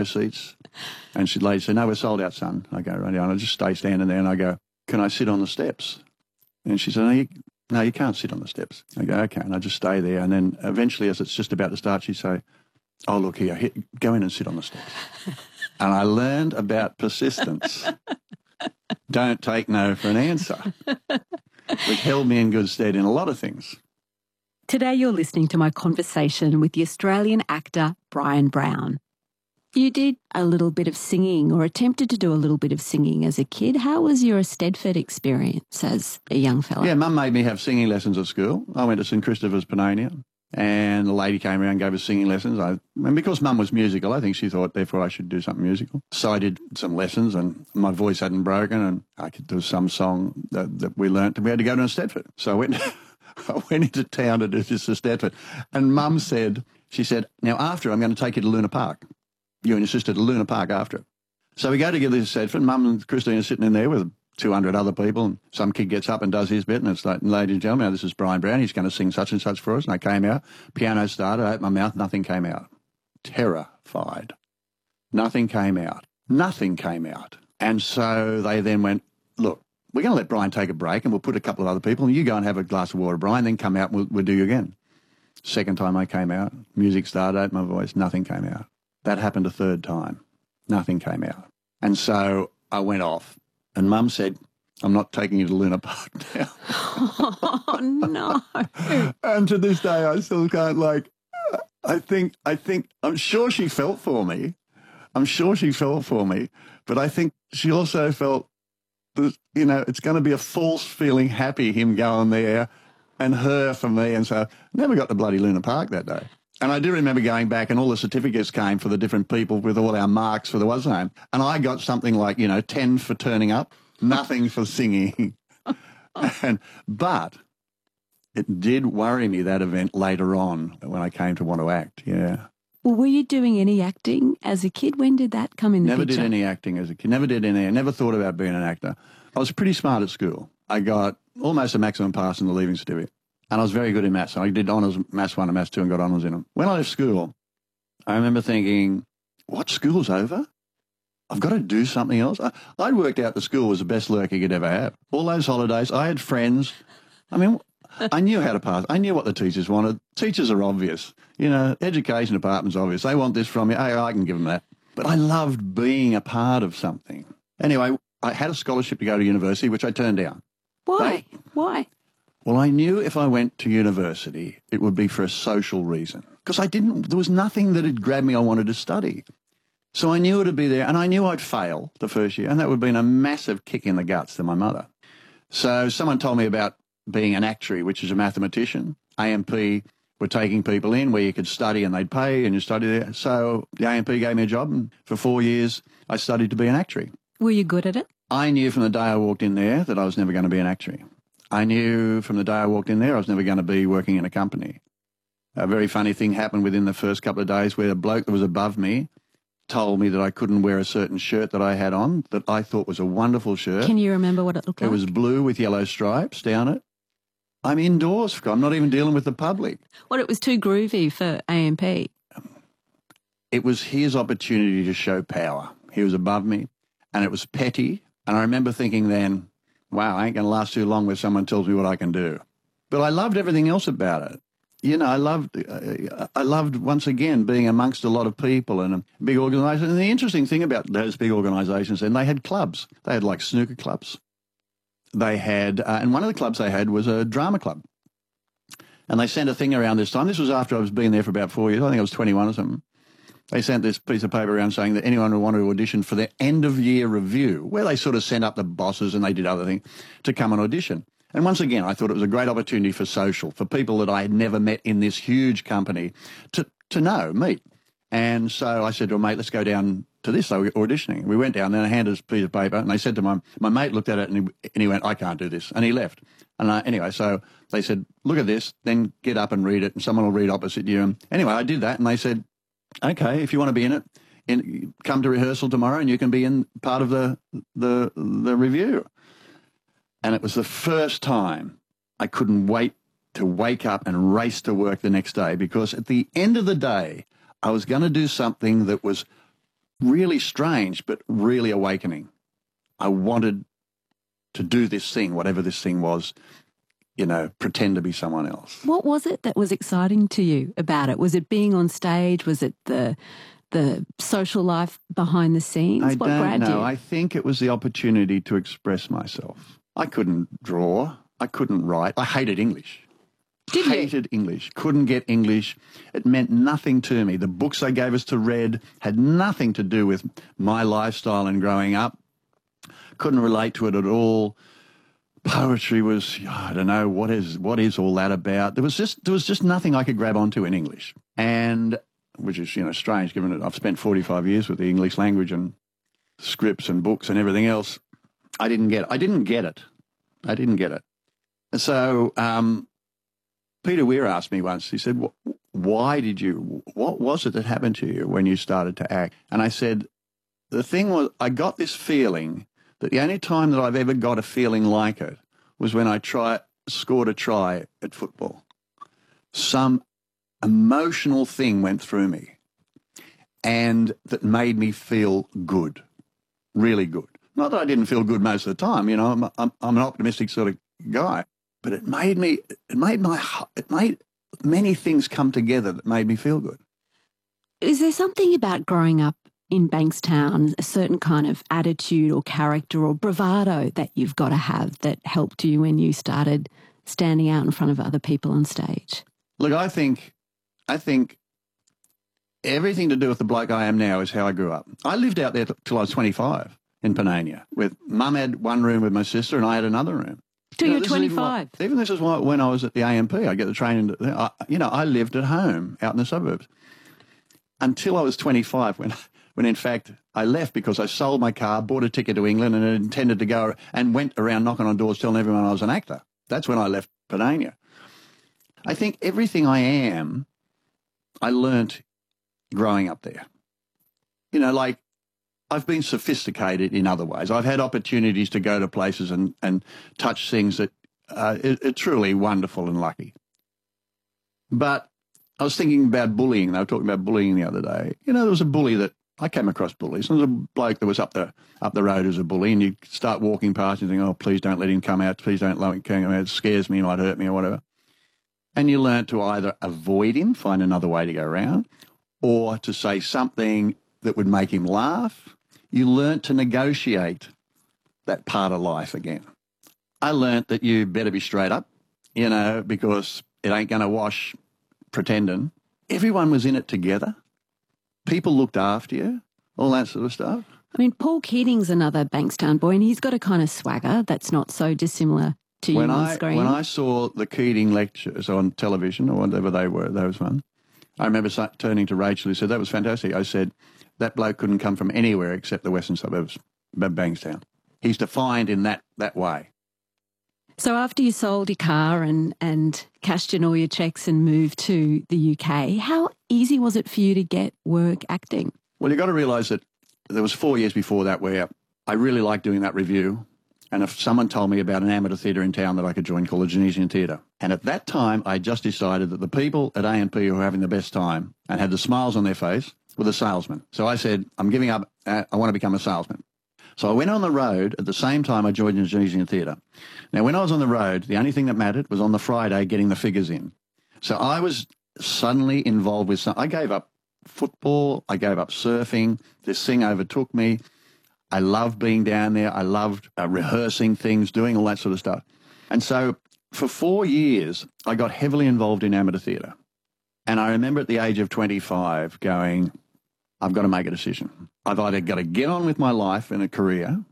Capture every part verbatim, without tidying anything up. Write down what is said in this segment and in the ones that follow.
piano seats. And she'd lady said, no, we're sold out, son. I go, right, and I just stay standing there and I go, can I sit on the steps? And she said, no you, no, you can't sit on the steps. I go, okay. And I just stay there. And then eventually, as it's just about to start, she'd say, oh, look here, hit, go in and sit on the steps. And I learned about persistence. Don't take no for an answer, which held me in good stead in a lot of things. Today you're listening to my conversation with the Australian actor Bryan Brown. You did a little bit of singing or attempted to do a little bit of singing as a kid. How was your Eisteddfod experience as a young fella? Yeah, Mum made me have singing lessons at school. I went to St Christopher's, Panania, and the lady came around and gave us singing lessons. I, and because Mum was musical, I think she thought, therefore, I should do something musical. So I did some lessons and my voice hadn't broken and I could do some song that, that we learnt. We had to go to Eisteddfod. So I went, I went into town to do this Eisteddfod. And Mum said, she said, now after I'm going to take you to Luna Park. You and your sister to Luna Park after it. So we go together to Eisteddfod. Mum and Christine are sitting in there with two hundred other people, and some kid gets up and does his bit, and it's like, ladies and gentlemen, this is Bryan Brown. He's going to sing such and such for us. And I came out, piano started, I opened my mouth, nothing came out. Terrified. Nothing came out. Nothing came out. And so they then went, look, we're going to let Bryan take a break, and we'll put a couple of other people, and you go and have a glass of water, Bryan, then come out and we'll, we'll do you again. Second time I came out, music started, I opened my voice, nothing came out. That happened a third time. Nothing came out. And so I went off and Mum said, I'm not taking you to Luna Park now. Oh, no. And to this day, I still can't, like, I think, I think, I'm sure she felt for me. I'm sure she felt for me. But I think she also felt that, you know, it's going to be a false feeling happy, him going there and her for me. And so I never got to bloody Luna Park that day. And I do remember going back and all the certificates came for the different people with all our marks for the was name. And I got something like, you know, ten for turning up, nothing for singing. and, but it did worry me, that event, later on when I came to want to act, yeah. Well, were you doing any acting as a kid? When did that come in the Never picture? did any acting as a kid. Never did any. I never thought about being an actor. I was pretty smart at school. I got almost a maximum pass in the leaving certificate. And I was very good in maths. I did honours, maths one and maths two and got honours in them. When I left school, I remember thinking, what, school's over? I've got to do something else. I, I'd worked out that school was the best lurk you could ever have. All those holidays, I had friends. I mean, I knew how to pass. I knew what the teachers wanted. Teachers are obvious. You know, education department's obvious. They want this from you. Hey, I can give them that. But I loved being a part of something. Anyway, I had a scholarship to go to university, which I turned down. Why? They, Why? Well, I knew if I went to university, it would be for a social reason. Because I didn't, there was nothing that had grabbed me I wanted to study. So I knew it would be there, and I knew I'd fail the first year, and that would have been a massive kick in the guts to my mother. So someone told me about being an actuary, which is a mathematician. A M P were taking people in where you could study and they'd pay and you study there. So the A M P gave me a job, and for four years I studied to be an actuary. Were you good at it? I knew from the day I walked in there that I was never going to be an actuary. I knew from the day I walked in there I was never going to be working in a company. A very funny thing happened within the first couple of days where a bloke that was above me told me that I couldn't wear a certain shirt that I had on that I thought was a wonderful shirt. Can you remember what it looked like? It was blue with yellow stripes down it. I'm indoors. I'm not even dealing with the public. What, it was too groovy for A M P? It was his opportunity to show power. He was above me, and it was petty. And I remember thinking then, wow, I ain't going to last too long where someone tells me what I can do. But I loved everything else about it. You know, I loved, uh, I loved once again being amongst a lot of people and a big organisation. And the interesting thing about those big organisations, and they had clubs. They had like snooker clubs. They had, uh, and one of the clubs they had was a drama club. And they sent a thing around this time. This was after I was being there for about four years. I think I was twenty-one or something. They sent this piece of paper around saying that anyone who wanted to audition for their end-of-year review, where they sort of sent up the bosses and they did other things, to come and audition. And once again, I thought it was a great opportunity for social, for people that I had never met in this huge company to, to know, meet. And so I said to a mate, let's go down to this. They were auditioning. We went down there and I handed us a piece of paper and they said to my, my mate looked at it and he, and he went, I can't do this. And he left. And I, anyway, so they said, look at this, then get up and read it and someone will read opposite you. And anyway, I did that and they said, okay, if you want to be in it, in, come to rehearsal tomorrow and you can be in part of the the the review. And it was the first time I couldn't wait to wake up and race to work the next day, because at the end of the day, I was going to do something that was really strange, but really awakening. I wanted to do this thing, whatever this thing was, you know, pretend to be someone else. What was it that was exciting to you about it? Was it being on stage? Was it the the social life behind the scenes? I what don't grabbed know. you? I think it was the opportunity to express myself. I couldn't draw. I couldn't write. I hated English. Did you? Hated English. Couldn't get English. It meant nothing to me. The books they gave us to read had nothing to do with my lifestyle and growing up. Couldn't relate to it at all. Poetry was, I don't know, what is what is all that about? There was just there was just nothing I could grab onto in English. And which is, you know, strange given that I've spent forty-five years with the English language and scripts and books and everything else. I didn't get it. I didn't get it. I didn't get it. And so um, Peter Weir asked me once, he said, why did you, what was it that happened to you when you started to act? And I said, the thing was, I got this feeling that the only time that I've ever got a feeling like it was when I try, scored a try at football. Some emotional thing went through me and that made me feel good, really good. Not that I didn't feel good most of the time, you know, I'm, I'm, I'm an optimistic sort of guy, but it made me, it made my, it made many things come together that made me feel good. Is there something about growing up in Bankstown, a certain kind of attitude or character or bravado that you've got to have that helped you when you started standing out in front of other people on stage? Look, I think, I think everything to do with the bloke I am now is how I grew up. I lived out there till I was twenty-five in Panania. With Mum had one room with my sister and I had another room. Till you know, you're twenty-five? Even, even this is why when I was at the A M P, I get the train into, I, you know, I lived at home out in the suburbs until I was twenty-five when, when in fact I left because I sold my car, bought a ticket to England and intended to go and went around knocking on doors telling everyone I was an actor. That's when I left Panania. I think everything I am, I learnt growing up there. You know, like I've been sophisticated in other ways. I've had opportunities to go to places and, and touch things that uh, are, are truly wonderful and lucky. But I was thinking about bullying. They were talking about bullying the other day. You know, there was a bully that I came across bullies. There was a bloke that was up the up the road as a bully, and you start walking past and think, oh, please don't let him come out. Please don't let him come out. It scares me. He might hurt me or whatever. And you learn to either avoid him, find another way to go around, or to say something that would make him laugh. You learn to negotiate that part of life again. I learnt that you better be straight up, you know, because it ain't going to wash pretending. Everyone was in it together. People looked after you, all that sort of stuff. I mean, Paul Keating's another Bankstown boy, and he's got a kind of swagger that's not so dissimilar to when you on I, screen. When I saw the Keating lectures on television or whatever they were, those ones, I remember turning to Rachel who said, that was fantastic. I said, that bloke couldn't come from anywhere except the western suburbs of Bankstown. He's defined in that, that way. So after you sold your car and, and cashed in all your checks and moved to the U K, how easy was it for you to get work acting? Well, you've got to realise that there was four years before that where I really liked doing that review. And if someone told me about an amateur theatre in town that I could join called the Genesian Theatre. And at that time, I just decided that the people at A M P who were having the best time and had the smiles on their face were the salesmen. So I said, I'm giving up. Uh, I want to become a salesman. So I went on the road at the same time I joined the Genesian Theatre. Now, when I was on the road, the only thing that mattered was on the Friday getting the figures in. So I was suddenly involved with some, I gave up football. I gave up surfing. This thing overtook me. I loved being down there. I loved uh, rehearsing things, doing all that sort of stuff. And so for four years, I got heavily involved in amateur theatre. And I remember at the age of twenty-five going, I've got to make a decision. I've either got to get on with my life and a career,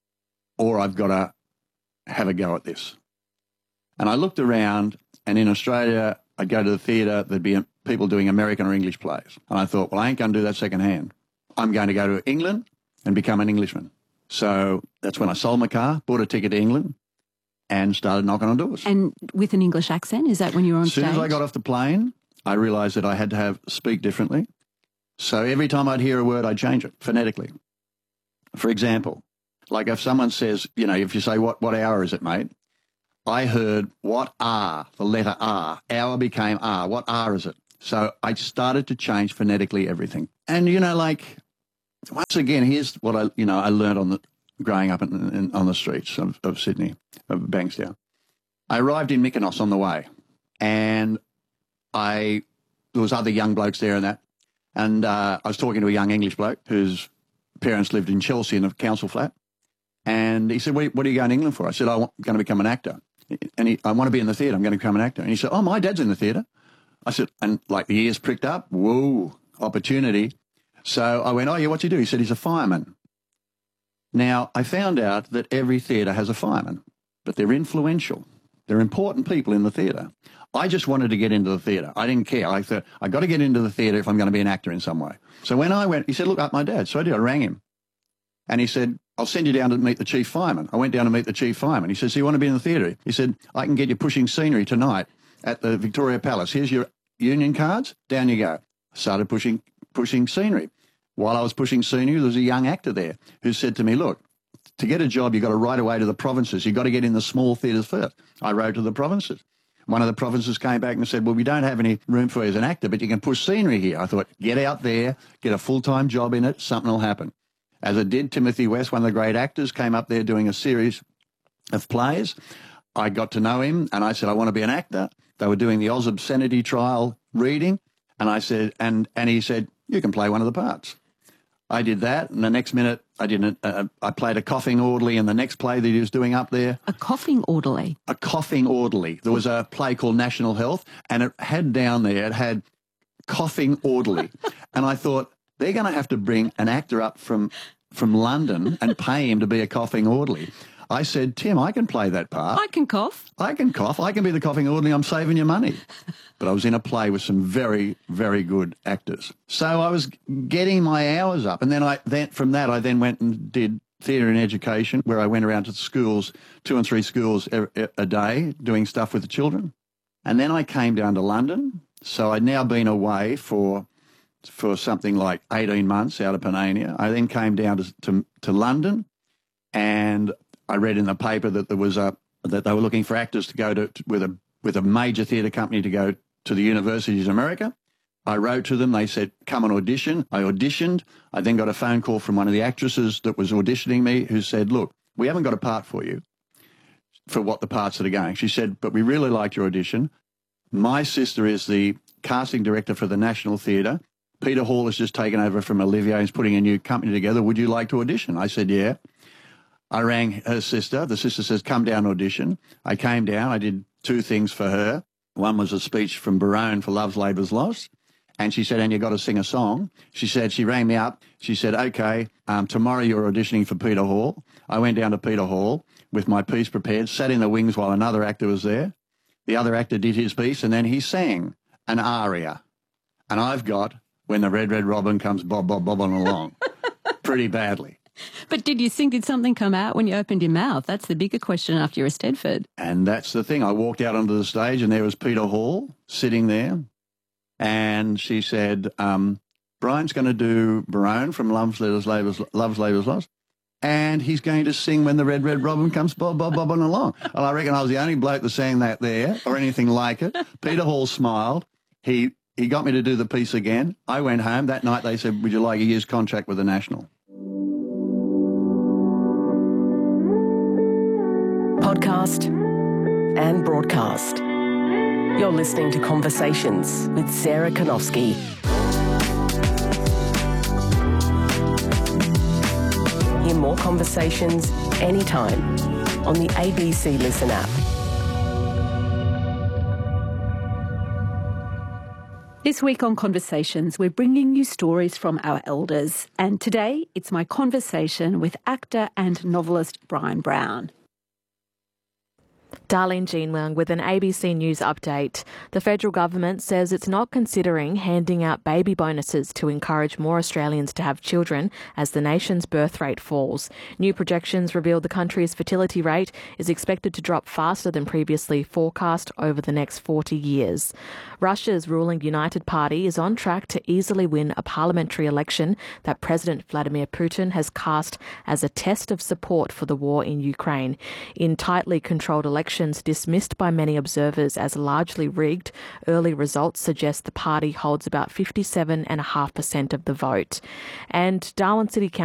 or I've got to have a go at this. And I looked around, and in Australia, I'd go to the theatre, there'd be people doing American or English plays. And I thought, well, I ain't going to do that secondhand. I'm going to go to England and become an Englishman. So that's when I sold my car, bought a ticket to England, and started knocking on doors. And with an English accent, is that when you were on stage? As soon as I got off the plane, I realised that I had to have speak differently. So every time I'd hear a word, I'd change it phonetically. For example, like if someone says, you know, if you say, what, what hour is it, mate? I heard what R, the letter R. Hour became R. What R is it? So I started to change phonetically everything. And, you know, like once again, here's what I, you know, I learned on the growing up in, in, on the streets of, of Sydney, of Bankstown. I arrived in Mykonos on the way, and I there was other young blokes there and that, and uh, I was talking to a young English bloke whose parents lived in Chelsea in a council flat, and he said, "What, what are you going to England for?" I said, "I'm going to become an actor," and he, "I want to be in the theatre. I'm going to become an actor." And he said, "Oh, my dad's in the theatre." I said, and like the ears pricked up, whoa, opportunity. So I went, "Oh, yeah, what's he do?" He said, "He's a fireman." Now, I found out that every theatre has a fireman, but they're influential. They're important people in the theatre. I just wanted to get into the theatre. I didn't care. I thought, I got to get into the theatre if I'm going to be an actor in some way. So when I went, he said, "Look up my dad." So I did. I rang him. And he said, "I'll send you down to meet the chief fireman." I went down to meet the chief fireman. He says, "So you want to be in the theatre?" He said, "I can get you pushing scenery tonight at the Victoria Palace. Here's your union cards. Down you go." I started pushing, pushing scenery. While I was pushing scenery, there was a young actor there who said to me, "Look, to get a job, you've got to write away to the provinces. You've got to get in the small theatres first." I wrote to the provinces. One of the provinces came back and said, "Well, we don't have any room for you as an actor, but you can push scenery here." I thought, get out there, get a full-time job in it, something will happen. As it did, Timothy West, one of the great actors, came up there doing a series of plays. I got to know him, and I said, "I want to be an actor." They were doing the Oz Obscenity trial reading, and I said, and, and he said, "You can play one of the parts." I did that, and the next minute I didn't. Uh, I played a coughing orderly in the next play that he was doing up there. A coughing orderly? A coughing orderly. There was a play called National Health, and it had down there, it had coughing orderly. And I thought, they're going to have to bring an actor up from, from London and pay him to be a coughing orderly. I said, "Tim, I can play that part. I can cough. I can cough. I can be the coughing orderly. I'm saving your money." But I was in a play with some very, very good actors. So I was getting my hours up. And then I then from that, I then went and did theatre and education, where I went around to the schools, two and three schools a, a day, doing stuff with the children. And then I came down to London. So I'd now been away for for something like eighteen months out of Panania. I then came down to, to, to London, and I read in the paper that there was a that they were looking for actors to go to, to with a with a major theatre company to go to the universities in America. I wrote to them. They said, "Come and audition." I auditioned. I then got a phone call from one of the actresses that was auditioning me, who said, "Look, we haven't got a part for you for what the parts that are going." She said, "But we really liked your audition. My sister is the casting director for the National Theatre. Peter Hall has just taken over from Olivier and is putting a new company together. Would you like to audition?" I said, "Yeah." I rang her sister. The sister says, "Come down, audition." I came down. I did two things for her. One was a speech from Barone for Love's Labour's Lost. And she said, "And you got to sing a song." She said, she rang me up. She said, "Okay, um, tomorrow you're auditioning for Peter Hall." I went down to Peter Hall with my piece prepared, sat in the wings while another actor was there. The other actor did his piece, and then he sang an aria. And I've got "When the Red, Red Robin Comes Bob, Bob, Bobbing Along" pretty badly. But did you sing, did something come out when you opened your mouth? That's the bigger question after you're a Stedford. And that's the thing. I walked out onto the stage, and there was Peter Hall sitting there. And she said, um, "Brian's going to do Barone from Love's Labour's, Love's Labour's Lost. And he's going to sing When the Red, Red Robin Comes Bob, Bob, Bobbing Along." Well, I reckon I was the only bloke that sang that there or anything like it. Peter Hall smiled. He, he got me to do the piece again. I went home. That night they said, "Would you like a year's contract with the National?" Podcast and broadcast. You're listening to Conversations with Sarah Konofsky. Hear more conversations anytime on the A B C Listen app. This week on Conversations, we're bringing you stories from our elders. And today, it's my conversation with actor and novelist Bryan Brown. Darlene Jean-Wang with an A B C News update. The federal government says it's not considering handing out baby bonuses to encourage more Australians to have children as the nation's birth rate falls. New projections reveal the country's fertility rate is expected to drop faster than previously forecast over the next forty years. Russia's ruling United Party is on track to easily win a parliamentary election that President Vladimir Putin has cast as a test of support for the war in Ukraine. In tightly controlled elections, elections dismissed by many observers as largely rigged, early results suggest the party holds about fifty-seven point five percent of the vote. And Darwin City Council